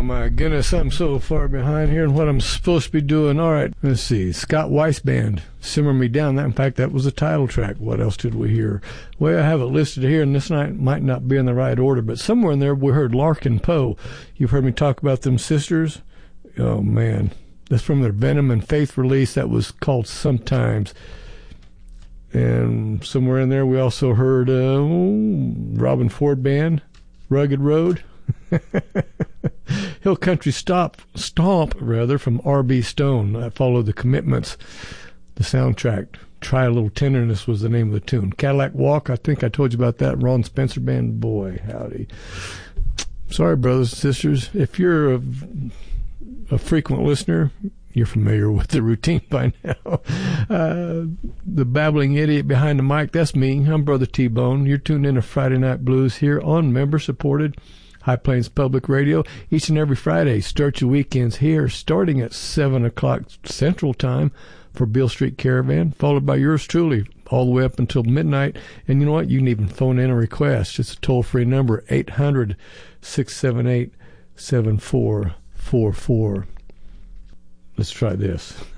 my goodness, I'm so far behind here in what I'm supposed to be doing. All right, let's see. Scott Weiss Band, Simmer Me Down. In fact, that was the title track. What else did we hear? Well, I have it listed here, and this night might not be in the right order, but somewhere in there we heard Larkin Poe. You've heard me talk about them sisters. Oh, man. That's from their Venom and Faith release. That was called Sometimes. And somewhere in there we also heard Robin Ford Band, Rugged Road. Hill Country Stomp, from R.B. Stone. That followed The Commitments, the soundtrack. Try a Little Tenderness was the name of the tune. Cadillac Walk, I think I told you about that. Ron Spencer Band, boy, howdy. Sorry, brothers and sisters. If you're a frequent listener, you're familiar with the routine by now. The babbling idiot behind the mic, that's me. I'm Brother T-Bone. You're tuned in to Friday Night Blues here on member-supported High Plains Public Radio. Each and every Friday, start your weekends here, starting at 7 o'clock Central Time for Beale Street Caravan, followed by yours truly all the way up until midnight. And you know what? You can even phone in a request. It's a toll-free number, 800-678-7444. Let's try this.